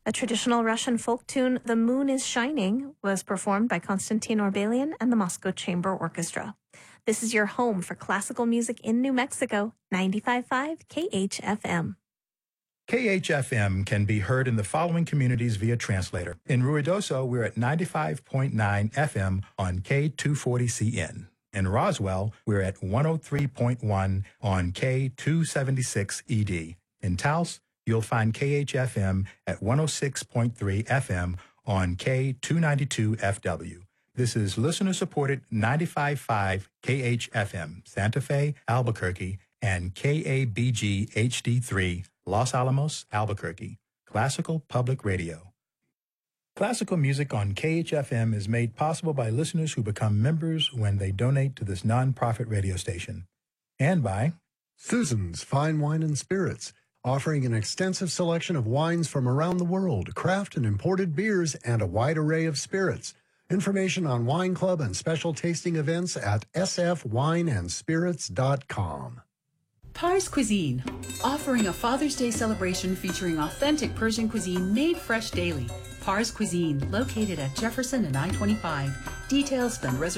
A traditional Russian folk tune, The Moon is Shining, was performed by Konstantin Orbelian and the Moscow Chamber Orchestra. This is your home for classical music in New Mexico, 95.5 KHFM. KHFM can be heard in the following communities via translator. In Ruidoso, we're at 95.9 FM on K240CN. In Roswell, we're at 103.1 on K276ED. In Taos, you'll find KHFM at 106.3 FM on K292FW. This is listener-supported 95.5 KHFM, Santa Fe, Albuquerque, and KABG HD3, Los Alamos, Albuquerque, Classical Public Radio. Classical music on KHFM is made possible by listeners who become members when they donate to this nonprofit radio station. And by Susan's Fine Wine and Spirits, offering an extensive selection of wines from around the world, craft and imported beers, and a wide array of spirits. Information on Wine Club and special tasting events at sfwineandspirits.com. Pars Cuisine, offering a Father's Day celebration featuring authentic Persian cuisine made fresh daily. Pars Cuisine, located at Jefferson and I-25. Details and reservations